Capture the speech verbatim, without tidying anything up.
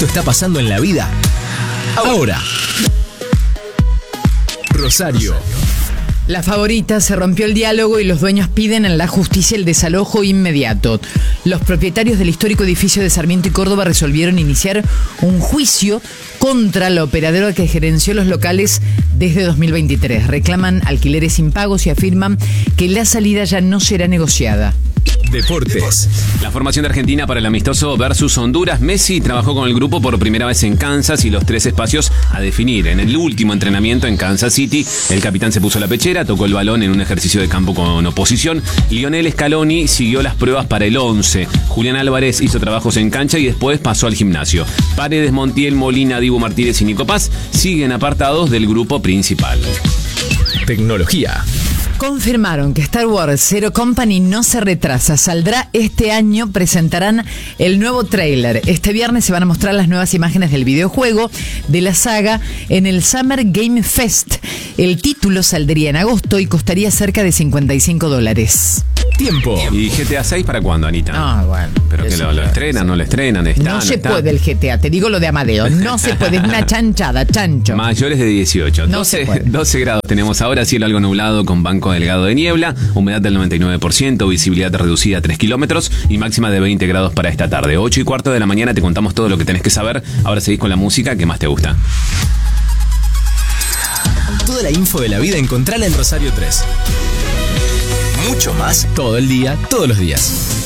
esto está pasando en la vida ahora. Rosario. La Favorita se rompió el diálogo y los dueños piden en la justicia el desalojo inmediato. Los propietarios del histórico edificio de Sarmiento y Córdoba resolvieron iniciar un juicio contra la operadora que gerenció los locales desde dos mil veintitrés. Reclaman alquileres impagos y afirman que la salida ya no será negociada. Deportes. La formación de Argentina para el amistoso versus Honduras. Messi trabajó con el grupo por primera vez en Kansas y los tres espacios a definir. En el último entrenamiento en Kansas City, el capitán se puso la pechera, tocó el balón en un ejercicio de campo con oposición. Lionel Scaloni siguió las pruebas para el once. Julián Álvarez hizo trabajos en cancha y después pasó al gimnasio. Paredes, Montiel, Molina, Dibu Martínez y Nico Paz siguen apartados del grupo principal. Tecnología. Confirmaron que Star Wars Zero Company no se retrasa, saldrá este año, presentarán el nuevo tráiler. Este viernes se van a mostrar las nuevas imágenes del videojuego de la saga en el Summer Game Fest. El título saldría en agosto y costaría cerca de cincuenta y cinco dólares. Tiempo. ¿Y G T A seis para cuándo, Anita? Ah, bueno. ¿Pero que lo, lo estrenan, no lo estrenan? ¿Está, No, no se está? puede el G T A, te digo lo de Amadeo, no se puede, es una chanchada, chancho. Mayores de dieciocho. No se doce, puede. doce grados tenemos ahora, cielo algo nublado con banco delgado de niebla, humedad del noventa y nueve por ciento, visibilidad reducida a tres kilómetros y máxima de veinte grados para esta tarde. ocho y cuarto de la mañana te contamos todo lo que tenés que saber. Ahora seguís con la música que más te gusta. Toda la info de la vida encontrala en Rosario tres. Mucho más todo el día, todos los días.